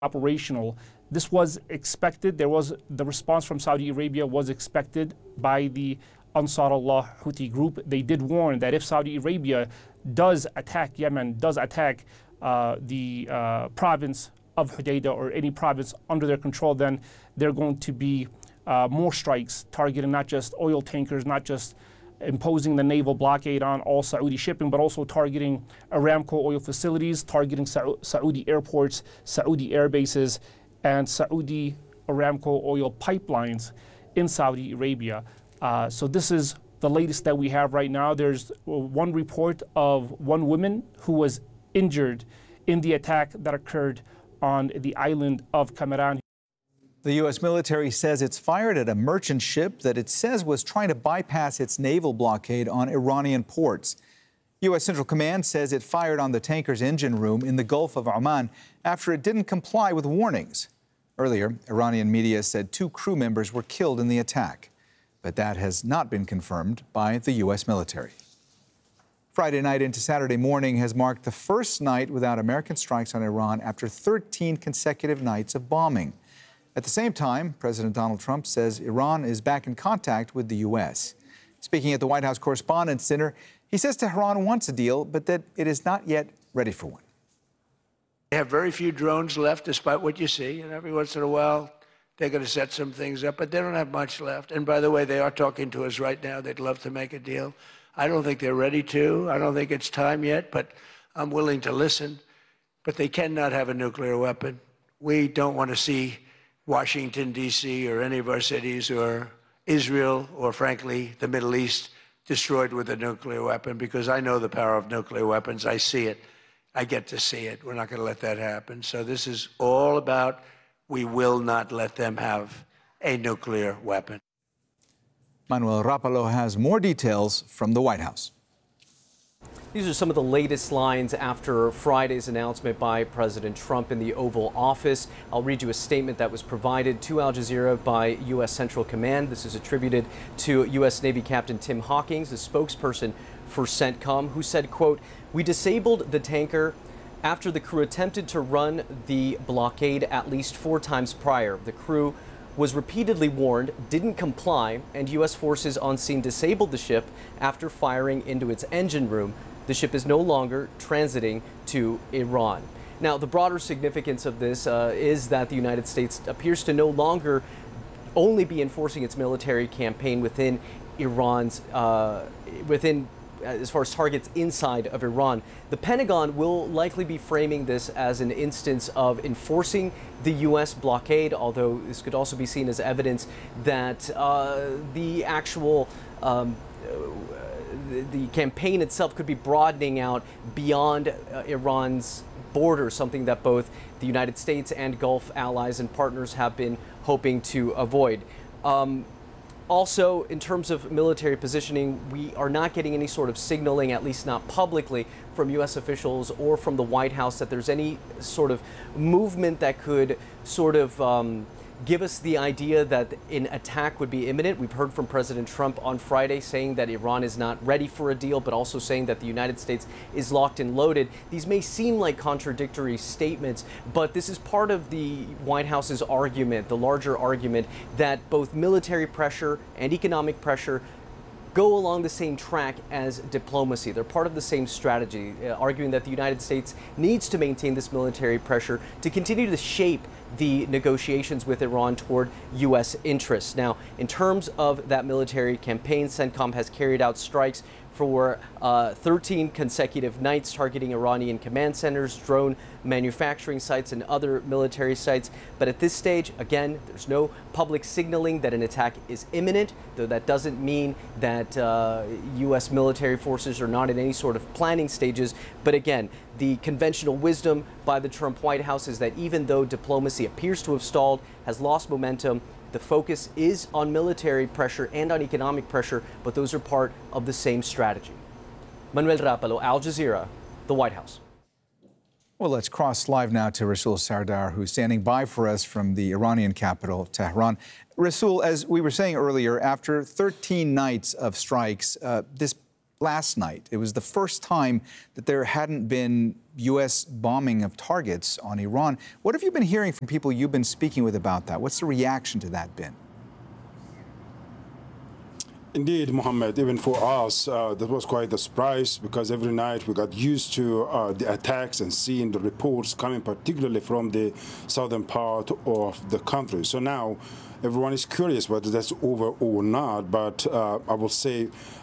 operational. This was expected. The response from Saudi Arabia was expected by the Ansar Allah Houthi group. They did warn that if Saudi Arabia does attack Yemen, does attack the province of Hodeidah or any province under their control, then they're going to be more strikes targeting not just oil tankers, not just imposing the naval blockade on all Saudi shipping, but also targeting Aramco oil facilities, targeting Saudi airports, Saudi air bases, and Saudi Aramco oil pipelines in Saudi Arabia. So this is the latest that we have right now. There's one report of one woman who was injured in the attack that occurred on the island of Kamaran. The U.S. military says it's fired at a merchant ship that it says was trying to bypass its naval blockade on Iranian ports. U.S. Central Command says it fired on the tanker's engine room in the Gulf of Oman after it didn't comply with warnings. Earlier, Iranian media said 2 crew members were killed in the attack, but that has not been confirmed by the U.S. military. Friday night into Saturday morning has marked the first night without American strikes on Iran after 13 consecutive nights of bombing. At the same time, President Donald Trump says Iran is back in contact with the U.S. Speaking at the White House Correspondents' Center, he says Tehran wants a deal, but that it is not yet ready for one. They have very few drones left, despite what you see, and every once in a while they're going to set some things up, but they don't have much left. And by the way, they are talking to us right now. They'd love to make a deal. I don't think they're ready to. I don't think it's time yet, but I'm willing to listen. But they cannot have a nuclear weapon. We don't want to see Washington, D.C., or any of our cities, or Israel, or frankly, the Middle East, destroyed with a nuclear weapon, because I know the power of nuclear weapons. I see it. I get to see it. We're not going to let that happen. So this is all about we will not let them have a nuclear weapon. Manuel Rapalo has more details from the White House. These are some of the latest lines after Friday's announcement by President Trump in the Oval Office. I'll read you a statement that was provided to Al Jazeera by U.S. Central Command. This is attributed to U.S. Navy Captain Tim Hawkins, the spokesperson for CENTCOM, who said, quote, "We disabled the tanker after the crew attempted to run the blockade at least 4 times prior. The crew was repeatedly warned, didn't comply, and U.S. forces on scene disabled the ship after firing into its engine room. The ship is no longer transiting to Iran." Now, the broader significance of this is that the United States appears to no longer only be enforcing its military campaign within Iran's, as far as targets inside of Iran. The Pentagon will likely be framing this as an instance of enforcing the U.S. blockade, although this could also be seen as evidence that the actual the campaign itself could be broadening out beyond Iran's borders, something that both the United States and Gulf allies and partners have been hoping to avoid. Also, in terms of military positioning, we are not getting any sort of signaling, at least not publicly, from U.S. officials or from the White House that there's any sort of movement that could sort of give us the idea that an attack would be imminent. We've heard from President Trump on Friday saying that Iran is not ready for a deal, but also saying that the United States is locked and loaded. These may seem like contradictory statements, but this is part of the White House's argument, the larger argument, that both military pressure and economic pressure go along the same track as diplomacy. They're part of the same strategy, arguing that the United States needs to maintain this military pressure to continue to shape the negotiations with Iran toward U.S. interests. Now, in terms of that military campaign, CENTCOM has carried out strikes for 13 consecutive nights targeting Iranian command centers, drone manufacturing sites, and other military sites. But at this stage, again, there's no public signaling that an attack is imminent, though that doesn't mean that U.S. military forces are not in any sort of planning stages. But again, the conventional wisdom by the Trump White House is that even though diplomacy appears to have stalled, has lost momentum, the focus is on military pressure and on economic pressure, but those are part of the same strategy. Manuel Rapalo, Al Jazeera, the White House. Well, let's cross live now to Rasul Sardar, who's standing by for us from the Iranian capital, Tehran. Rasul, as we were saying earlier, after 13 nights of strikes, this last night, it was the first time that there hadn't been U.S. bombing of targets on Iran. What have you been hearing from people you've been speaking with about that? What's the reaction to that been? Indeed, Mohammed, even for us, that was quite a surprise because every night we got used to the attacks and seeing the reports coming particularly from the southern part of the country. So now everyone is curious whether that's over or not, but I will say